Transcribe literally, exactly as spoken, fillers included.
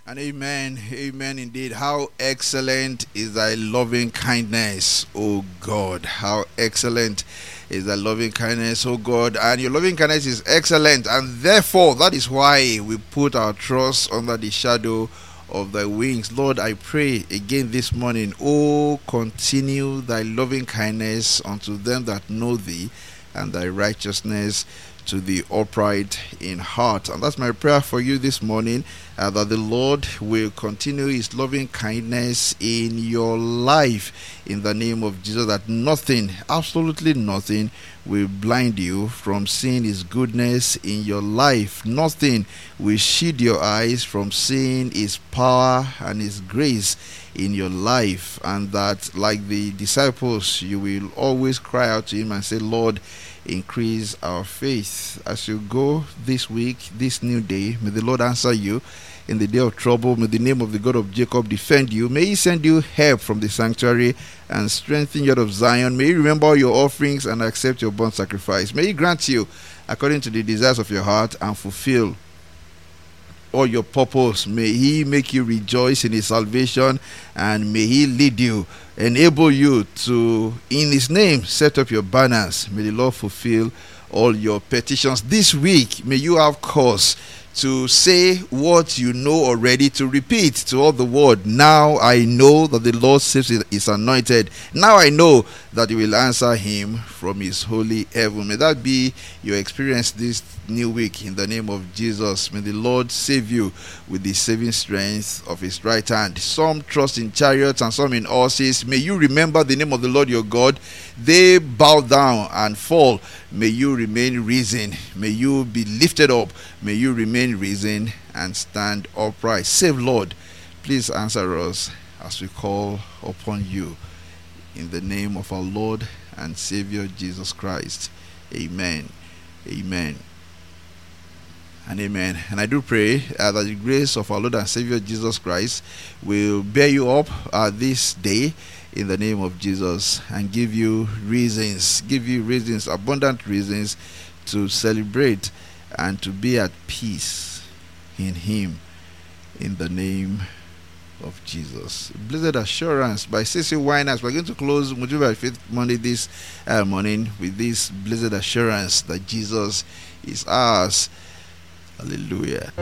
And amen, amen indeed. How excellent is thy loving kindness, O God. How excellent is thy loving kindness, O God. And your loving kindness is excellent. And therefore, that is why we put our trust under the shadow of thy wings. Lord, I pray again this morning, oh, continue thy loving kindness unto them that know thee, and thy righteousness to the upright in heart. And that's my prayer for you this morning, uh, that the Lord will continue his loving kindness in your life in the name of Jesus, that nothing, absolutely nothing, will blind you from seeing his goodness in your life. Nothing will shield your eyes from seeing his power and his grace in your life. And that, like the disciples, you will always cry out to him and say, Lord, increase our faith. As you go this week, this new day, may the Lord answer you in the day of trouble. May the name of the God of Jacob defend you. May he send you help from the sanctuary and strengthen you out of Zion. May he remember your offerings and accept your burnt sacrifice. May he grant you according to the desires of your heart and fulfill all your purpose. May he make you rejoice in his salvation, and may he lead you, enable you to, in his name, set up your banners. May the Lord fulfill all your petitions this week. May you have cause to say what you know already, to repeat to all the world. Now I know that the Lord saves his anointed. Now I know that he will answer him from his holy heaven. May that be your experience this new week in the name of Jesus. May the Lord save you with the saving strength of his right hand. Some trust in chariots and some in horses. May you remember the name of the Lord your God. They bow down and fall. May you remain risen. May you be lifted up. May you remain risen and stand upright. Save, Lord. Please answer us as we call upon you. In the name of our Lord and Savior Jesus Christ. Amen. Amen. And amen. And I do pray uh, that the grace of our Lord and Savior Jesus Christ will bear you up uh, this day in the name of Jesus, and give you reasons, give you reasons, abundant reasons to celebrate and to be at peace in him in the name of Jesus. Blessed Assurance by C C Winers. We're going to close Motive by Faith Monday this uh, morning with this blessed assurance that Jesus is ours. Hallelujah.